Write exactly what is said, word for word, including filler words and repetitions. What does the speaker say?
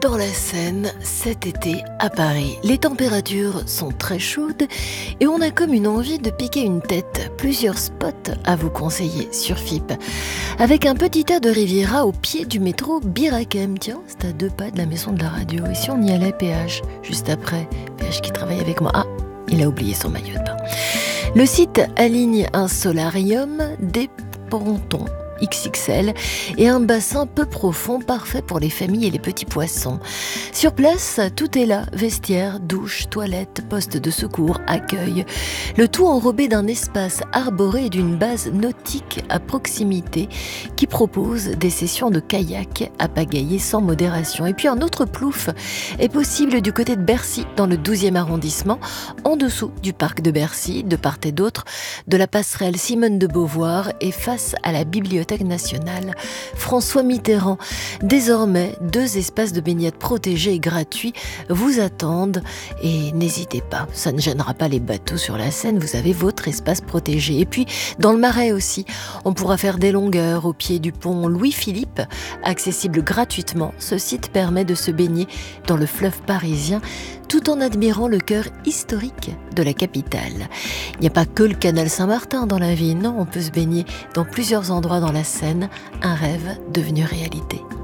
dans la Seine cet été à Paris. Les températures sont très chaudes et on a comme une envie de piquer une tête. Plusieurs spots à vous conseiller sur F I P. Avec un petit air de Riviera au pied du métro Bir Hakeim. Tiens, c'est à deux pas de la maison de la radio. Et si on y allait, P H, juste après, P H qui travaille avec moi. Ah, il a oublié son maillot de bain. Le site aligne un solarium, des pontons X X L et un bassin peu profond, parfait pour les familles et les petits poissons. Sur place, tout est là, vestiaire, douche, toilette, poste de secours, accueil. Le tout enrobé d'un espace arboré et d'une base nautique à proximité qui propose des sessions de kayak à pagayer sans modération. Et puis un autre plouf est possible du côté de Bercy, dans le douzième arrondissement, en dessous du parc de Bercy, de part et d'autre de la passerelle Simone de Beauvoir et face à la bibliothèque nationale François Mitterrand. Désormais, deux espaces de baignade protégés et gratuits vous attendent et n'hésitez pas, ça ne gênera pas les bateaux sur la Seine, vous avez votre espace protégé. Et puis, dans le Marais aussi, on pourra faire des longueurs au pied du pont Louis-Philippe, accessible gratuitement. Ce site permet de se baigner dans le fleuve parisien tout en admirant le cœur historique de la capitale. Il n'y a pas que le canal Saint-Martin dans la ville, non, on peut se baigner dans plusieurs endroits dans la Seine, un rêve devenu réalité.